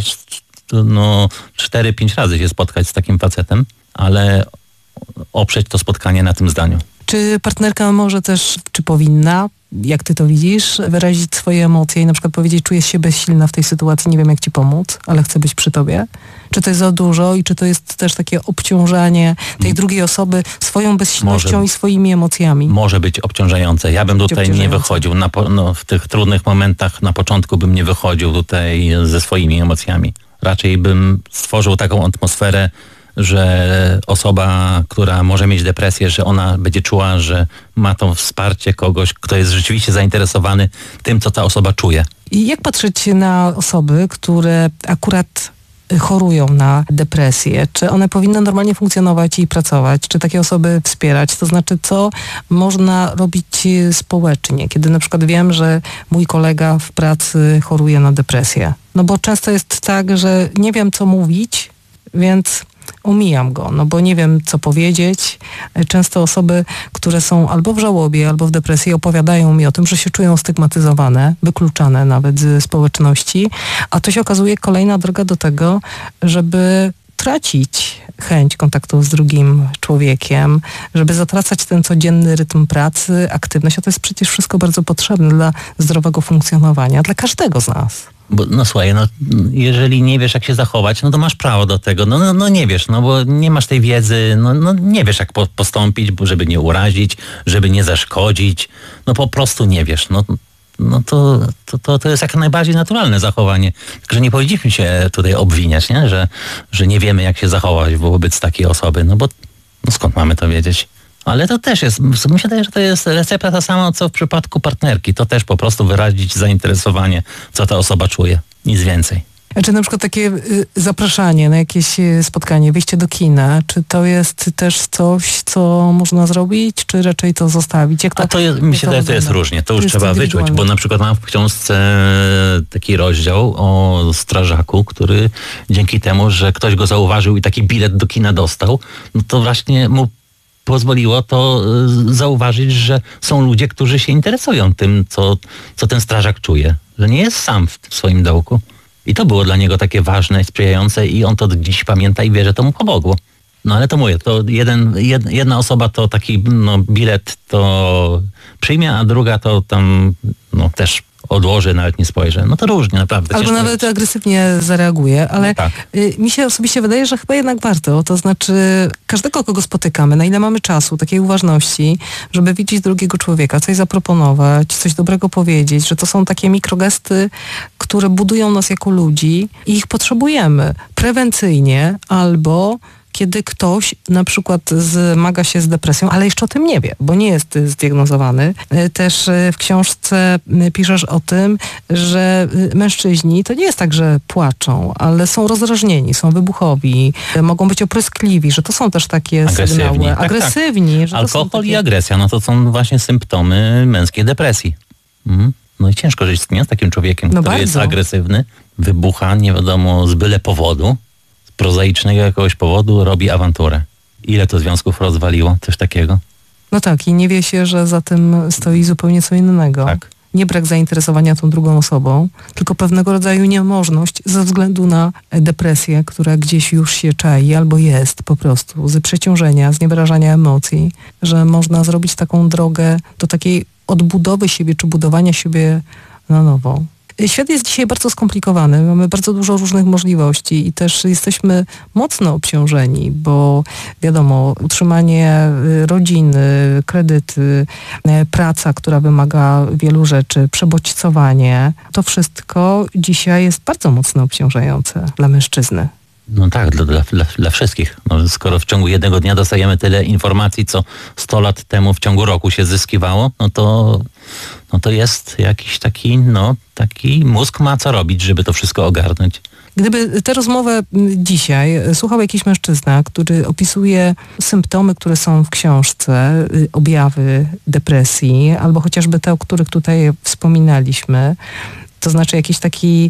S2: no, cztery pięć razy się spotkać z takim facetem, ale oprzeć to spotkanie na tym zdaniu.
S1: Czy partnerka może też, czy powinna, jak ty to widzisz, wyrazić swoje emocje i na przykład powiedzieć, czuję się bezsilna w tej sytuacji, nie wiem jak ci pomóc, ale chcę być przy tobie? Czy to jest za dużo i czy to jest też takie obciążanie tej drugiej osoby swoją bezsilnością może, i swoimi emocjami?
S2: Może być obciążające. Ja bym tutaj nie wychodził. Na, no, w tych trudnych momentach na początku bym nie wychodził tutaj ze swoimi emocjami. Raczej bym stworzył taką atmosferę, że osoba, która może mieć depresję, że ona będzie czuła, że ma to wsparcie kogoś, kto jest rzeczywiście zainteresowany tym, co ta osoba czuje.
S1: I jak patrzeć na osoby, które akurat chorują na depresję? Czy one powinny normalnie funkcjonować i pracować? Czy takie osoby wspierać? To znaczy, co można robić społecznie? Kiedy na przykład wiem, że mój kolega w pracy choruje na depresję. No bo często jest tak, że nie wiem, co mówić, więc omijam go, no bo nie wiem, co powiedzieć. Często osoby, które są albo w żałobie, albo w depresji, opowiadają mi o tym, że się czują stygmatyzowane, wykluczane nawet ze społeczności, a to się okazuje kolejna droga do tego, żeby tracić chęć kontaktu z drugim człowiekiem, żeby zatracać ten codzienny rytm pracy, aktywność, a to jest przecież wszystko bardzo potrzebne dla zdrowego funkcjonowania, dla każdego z nas.
S2: Bo, no słuchaj, no, jeżeli nie wiesz, jak się zachować, no to masz prawo do tego. No, no, no nie wiesz, no bo nie masz tej wiedzy, no, no nie wiesz, jak po, postąpić, żeby nie urazić, żeby nie zaszkodzić. No po prostu nie wiesz. No, no to, to, to, to jest jak najbardziej naturalne zachowanie. Także nie powinniśmy się tutaj obwiniać, nie? Że, że nie wiemy, jak się zachować wobec takiej osoby. No bo no skąd mamy to wiedzieć? Ale to też jest, mi się wydaje, że to jest recepta ta sama, co w przypadku partnerki. To też po prostu wyrazić zainteresowanie, co ta osoba czuje. Nic więcej.
S1: Czy na przykład takie y, zapraszanie na jakieś y, spotkanie, wyjście do kina, czy to jest też coś, co można zrobić, czy raczej to zostawić? Jak to,
S2: A to jest, mi się wydaje, to jest różnie. To, to już trzeba wyczuć, bo na przykład mam w książce taki rozdział o strażaku, który dzięki temu, że ktoś go zauważył i taki bilet do kina dostał, no to właśnie mu pozwoliło to y, zauważyć, że są ludzie, którzy się interesują tym, co, co ten strażak czuje. Że nie jest sam w, w swoim dołku. I to było dla niego takie ważne, sprzyjające i on to dziś pamięta i wie, że to mu pomogło. No ale to mówię, to jeden, jed, jedna osoba to taki no, bilet to przyjmie, a druga to tam no, też odłoży, nawet nie spojrzy. No to różnie, naprawdę.
S1: Albo nawet jest. agresywnie zareaguje, ale no tak. y, mi się osobiście wydaje, że chyba jednak warto. To znaczy każdego, kogo spotykamy, na ile mamy czasu, takiej uważności, żeby widzieć drugiego człowieka, coś zaproponować, coś dobrego powiedzieć, że to są takie mikrogesty, które budują nas jako ludzi i ich potrzebujemy prewencyjnie albo kiedy ktoś na przykład zmaga się z depresją, ale jeszcze o tym nie wie, bo nie jest zdiagnozowany. Też w książce piszesz o tym, że mężczyźni to nie jest tak, że płaczą, ale są rozdrażnieni, są wybuchowi, mogą być opryskliwi, że to są też takie
S2: agresywni.
S1: sygnały.
S2: Tak,
S1: agresywni.
S2: Tak.
S1: Że
S2: Alkohol
S1: to są takie...
S2: i agresja, no to są właśnie symptomy męskiej depresji. Mhm. No i ciężko żyć nie? z takim człowiekiem,
S1: no
S2: który
S1: bardzo.
S2: jest agresywny, wybucha nie wiadomo z byle powodu, prozaicznego jakiegoś powodu robi awanturę. Ile to związków rozwaliło? Coś takiego?
S1: No tak, i nie wie się, że za tym stoi zupełnie co innego.
S2: Tak.
S1: Nie brak zainteresowania tą drugą osobą, tylko pewnego rodzaju niemożność ze względu na depresję, która gdzieś już się czai albo jest po prostu, z przeciążenia, z niewyrażania emocji, że można zrobić taką drogę do takiej odbudowy siebie, czy budowania siebie na nowo. Świat jest dzisiaj bardzo skomplikowany, mamy bardzo dużo różnych możliwości i też jesteśmy mocno obciążeni, bo wiadomo, utrzymanie rodziny, kredyty, praca, która wymaga wielu rzeczy, przebodźcowanie, to wszystko dzisiaj jest bardzo mocno obciążające dla mężczyzny.
S2: No tak, dla, dla, dla, dla wszystkich. No, skoro w ciągu jednego dnia dostajemy tyle informacji, co sto lat temu w ciągu roku się zyskiwało, no to, no to jest jakiś taki, no, taki mózg ma co robić, żeby to wszystko ogarnąć.
S1: Gdyby tę rozmowę dzisiaj słuchał jakiś mężczyzna, który opisuje symptomy, które są w książce, objawy depresji, albo chociażby te, o których tutaj wspominaliśmy, to znaczy jakiś taki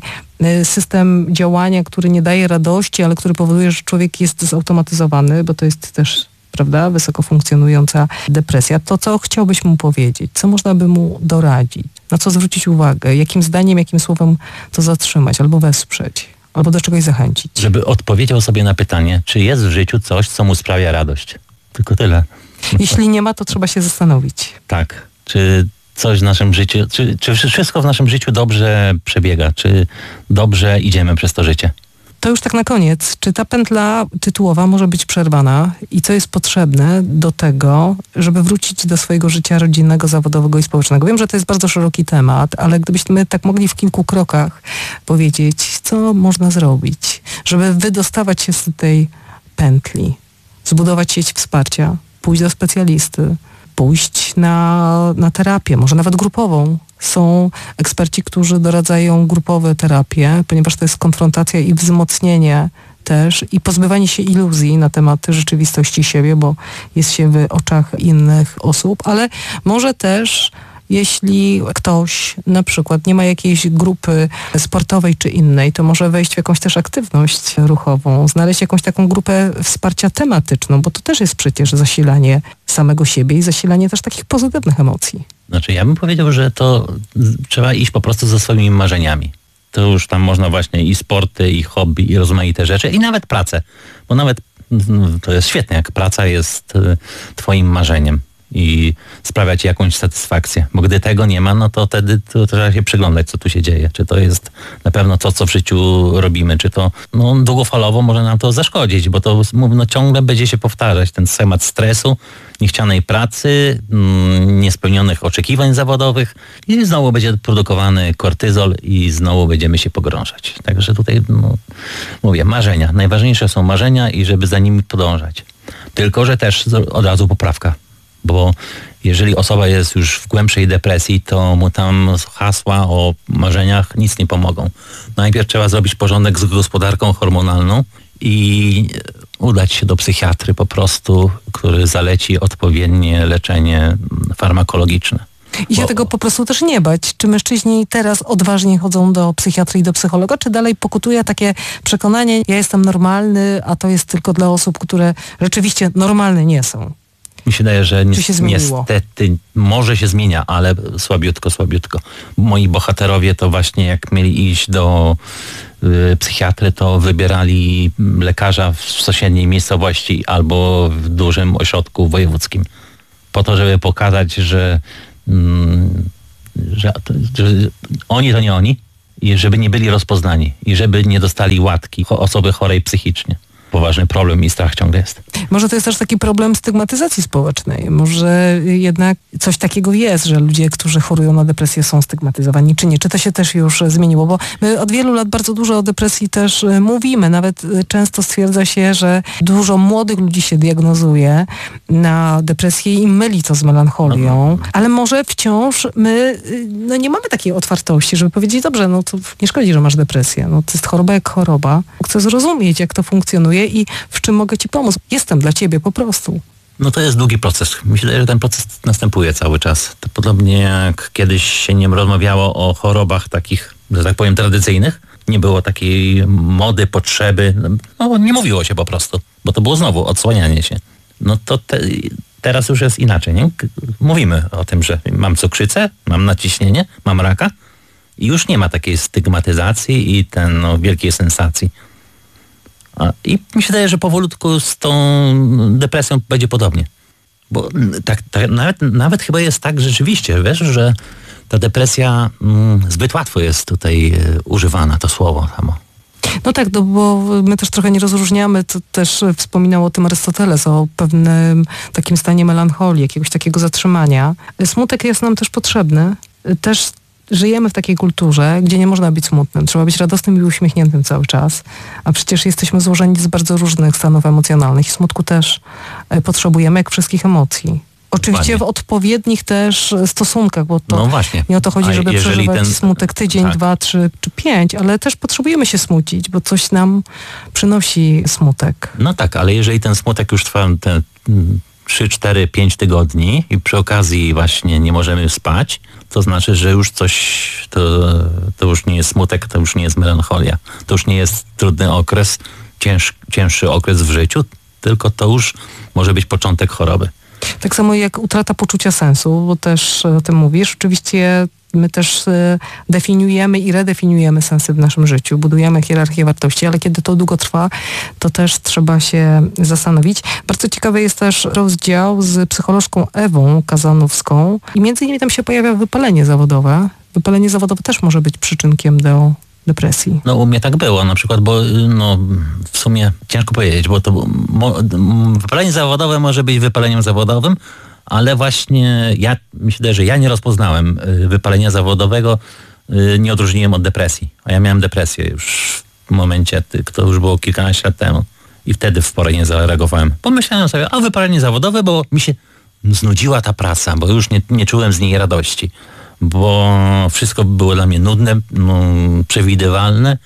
S1: system działania, który nie daje radości, ale który powoduje, że człowiek jest zautomatyzowany, bo to jest też, prawda, wysoko funkcjonująca depresja. To co chciałbyś mu powiedzieć? Co można by mu doradzić? Na co zwrócić uwagę? Jakim zdaniem, jakim słowem to zatrzymać albo wesprzeć? Albo do czegoś zachęcić?
S2: Żeby odpowiedział sobie na pytanie, czy jest w życiu coś, co mu sprawia radość. Tylko tyle.
S1: Jeśli nie ma, to trzeba się zastanowić.
S2: Tak. Czy coś w naszym życiu, czy, czy wszystko w naszym życiu dobrze przebiega, czy dobrze idziemy przez to życie.
S1: To już tak na koniec. Czy ta pętla tytułowa może być przerwana i co jest potrzebne do tego, żeby wrócić do swojego życia rodzinnego, zawodowego i społecznego? Wiem, że to jest bardzo szeroki temat, ale gdybyśmy tak mogli w kilku krokach powiedzieć, co można zrobić, żeby wydostawać się z tej pętli, zbudować sieć wsparcia, pójść do specjalisty, pójść na, na terapię, może nawet grupową. Są eksperci, którzy doradzają grupowe terapie, ponieważ to jest konfrontacja i wzmocnienie też i pozbywanie się iluzji na temat rzeczywistości siebie, bo jest się w oczach innych osób, ale może też jeśli ktoś na przykład nie ma jakiejś grupy sportowej czy innej, to może wejść w jakąś też aktywność ruchową, znaleźć jakąś taką grupę wsparcia tematyczną, bo to też jest przecież zasilanie samego siebie i zasilanie też takich pozytywnych emocji.
S2: Znaczy ja bym powiedział, że to trzeba iść po prostu ze swoimi marzeniami. To już tam można właśnie i sporty, i hobby, i rozmaite rzeczy, i nawet pracę. Bo nawet to jest świetne, jak praca jest twoim marzeniem i sprawia ci jakąś satysfakcję. Bo gdy tego nie ma, no to wtedy to trzeba się przyglądać, co tu się dzieje. Czy to jest na pewno to, co w życiu robimy, czy to no, długofalowo może nam to zaszkodzić, bo to no, ciągle będzie się powtarzać ten schemat stresu, niechcianej pracy, mm, niespełnionych oczekiwań zawodowych i znowu będzie produkowany kortyzol i znowu będziemy się pogrążać. Także tutaj no, mówię, marzenia. Najważniejsze są marzenia i żeby za nimi podążać. Tylko, że też od razu poprawka. Bo jeżeli osoba jest już w głębszej depresji, to mu tam hasła o marzeniach nic nie pomogą. Najpierw trzeba zrobić porządek z gospodarką hormonalną i udać się do psychiatry po prostu, który zaleci odpowiednie leczenie farmakologiczne.
S1: I się
S2: Bo...
S1: tego po prostu też nie bać. Czy mężczyźni teraz odważnie chodzą do psychiatry i do psychologa, czy dalej pokutuje takie przekonanie, ja jestem normalny, a to jest tylko dla osób, które rzeczywiście normalne nie są?
S2: Mi się wydaje, że ni-
S1: Czy się zmieniło?
S2: niestety może się zmienia, ale słabiutko, słabiutko. Moi bohaterowie to właśnie jak mieli iść do y, psychiatry, to wybierali lekarza w sąsiedniej miejscowości albo w dużym ośrodku wojewódzkim. Po to, żeby pokazać, że, mm, że, że oni to nie oni i żeby nie byli rozpoznani i żeby nie dostali łatki osoby chorej psychicznie. Poważny problem i strach ciągle jest.
S1: Może to jest też taki problem stygmatyzacji społecznej. Może jednak coś takiego jest, że ludzie, którzy chorują na depresję, są stygmatyzowani, czy nie? Czy to się też już zmieniło? Bo my od wielu lat bardzo dużo o depresji też mówimy. Nawet często stwierdza się, że dużo młodych ludzi się diagnozuje na depresję i myli to z melancholią. Ale może wciąż my no, nie mamy takiej otwartości, żeby powiedzieć, dobrze, no to nie szkodzi, że masz depresję. No, to jest choroba jak choroba. Chcę zrozumieć, jak to funkcjonuje i w czym mogę ci pomóc. Jestem dla ciebie po prostu.
S2: No to jest długi proces. Myślę, że ten proces następuje cały czas. To podobnie jak kiedyś się nie rozmawiało o chorobach takich, że tak powiem, tradycyjnych. Nie było takiej mody, potrzeby. No nie mówiło się po prostu, bo to było znowu odsłanianie się. No to te, teraz już jest inaczej, nie? Mówimy o tym, że mam cukrzycę, mam naciśnienie, mam raka i już nie ma takiej stygmatyzacji i ten no, wielkiej sensacji. I mi się wydaje, że powolutku z tą depresją będzie podobnie. Bo tak, tak, nawet, nawet chyba jest tak rzeczywiście, wiesz, że ta depresja mm, zbyt łatwo jest tutaj y, używana, to słowo samo.
S1: No tak, no bo my też trochę nie rozróżniamy, to też wspominał o tym Arystoteles, o pewnym takim stanie melancholii, jakiegoś takiego zatrzymania. Smutek jest nam też potrzebny. Też żyjemy w takiej kulturze, gdzie nie można być smutnym. Trzeba być radosnym i uśmiechniętym cały czas. A przecież jesteśmy złożeni z bardzo różnych stanów emocjonalnych i smutku też potrzebujemy, jak wszystkich emocji. Oczywiście Panie. w odpowiednich też stosunkach, bo to
S2: no właśnie.
S1: nie o to chodzi, żeby przeżywać ten smutek tydzień,
S2: tak.
S1: dwa, trzy czy pięć, ale też potrzebujemy się smucić, bo coś nam przynosi smutek.
S2: No tak, ale jeżeli ten smutek już trwa te trzy, cztery, pięć tygodni i przy okazji właśnie nie możemy spać, to znaczy, że już coś, to, to już nie jest smutek, to już nie jest melancholia. To już nie jest trudny okres, cięż, cięższy okres w życiu, tylko to już może być początek choroby.
S1: Tak samo jak utrata poczucia sensu, bo też o tym mówisz. Oczywiście my też definiujemy i redefiniujemy sensy w naszym życiu, budujemy hierarchię wartości, ale kiedy to długo trwa, to też trzeba się zastanowić. Bardzo ciekawy jest też rozdział z psycholożką Ewą Kazanowską i między innymi tam się pojawia wypalenie zawodowe. Wypalenie zawodowe też może być przyczynkiem do depresji.
S2: No u mnie tak było na przykład, bo no w sumie ciężko powiedzieć, bo to mo, wypalenie zawodowe może być wypaleniem zawodowym, ale właśnie ja, myślę, że ja nie rozpoznałem wypalenia zawodowego, nie odróżniłem od depresji. A ja miałem depresję już w momencie, to już było kilkanaście lat temu i wtedy w porę nie zareagowałem. Pomyślałem sobie, a wypalenie zawodowe, bo mi się znudziła ta praca, bo już nie, nie czułem z niej radości. Bo wszystko było dla mnie nudne, no, przewidywalne.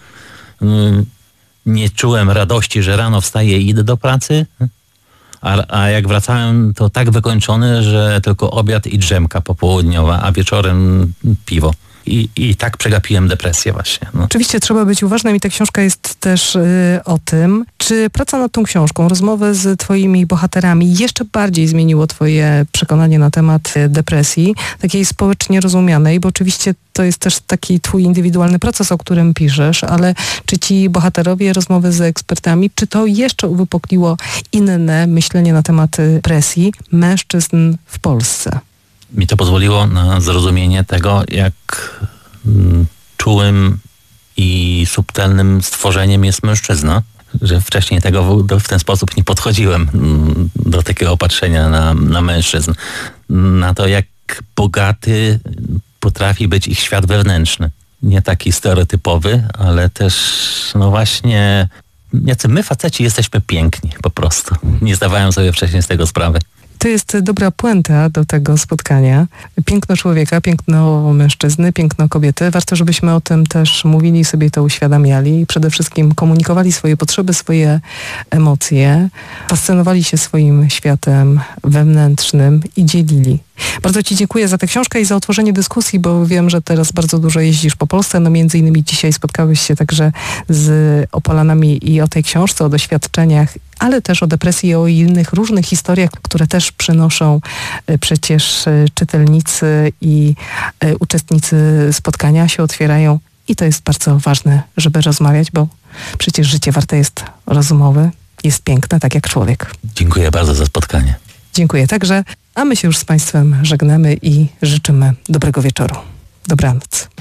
S2: Nie czułem radości, że rano wstaję i idę do pracy, a, a jak wracałem, to tak wykończony, że tylko obiad i drzemka popołudniowa, a wieczorem piwo. I, i tak przegapiłem depresję właśnie. No.
S1: Oczywiście trzeba być uważnym i ta książka jest też y, o tym. Czy praca nad tą książką, rozmowy z twoimi bohaterami jeszcze bardziej zmieniło twoje przekonanie na temat y, depresji, takiej społecznie rozumianej, bo oczywiście to jest też taki twój indywidualny proces, o którym piszesz, ale czy ci bohaterowie, rozmowy z ekspertami, czy to jeszcze uwypukliło inne myślenie na temat depresji mężczyzn w Polsce?
S2: Mi to pozwoliło na zrozumienie tego, jak mm, czułym i subtelnym stworzeniem jest mężczyzna, że wcześniej tego w, do, w ten sposób nie podchodziłem mm, do takiego patrzenia na, na mężczyzn. Na to, jak bogaty potrafi być ich świat wewnętrzny. Nie taki stereotypowy, ale też no właśnie, jacy my faceci jesteśmy piękni po prostu. Nie zdawałem sobie wcześniej z tego sprawy.
S1: To jest dobra puenta do tego spotkania. Piękno człowieka, piękno mężczyzny, piękno kobiety. Warto, żebyśmy o tym też mówili, sobie to uświadamiali i przede wszystkim komunikowali swoje potrzeby, swoje emocje, fascynowali się swoim światem wewnętrznym i dzielili. Bardzo ci dziękuję za tę książkę i za otworzenie dyskusji, bo wiem, że teraz bardzo dużo jeździsz po Polsce. No między innymi dzisiaj spotkałeś się także z Opolanami i o tej książce, o doświadczeniach, ale też o depresji i o innych różnych historiach, które też też przynoszą przecież czytelnicy i uczestnicy spotkania, się otwierają i to jest bardzo ważne, żeby rozmawiać, bo przecież życie warte jest rozmowy, jest piękne, tak jak człowiek.
S2: Dziękuję bardzo za spotkanie.
S1: Dziękuję także, a my się już z Państwem żegnamy i życzymy dobrego wieczoru. Dobranoc.